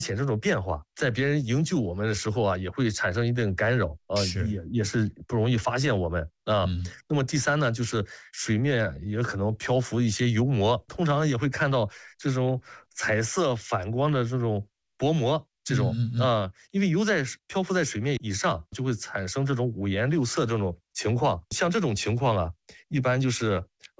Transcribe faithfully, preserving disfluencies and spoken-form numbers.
显这种变化，在别人营救我们的时候啊，也会产生一定干扰啊，也也是不容易发现我们啊。嗯、那么第三呢，就是水面也可能漂浮一些油膜，通常也会看到这种彩色反光的这种薄膜。这种啊，因为油在漂浮在水面以上，就会产生这种五颜六色这种情况。像这种情况啊，一般就是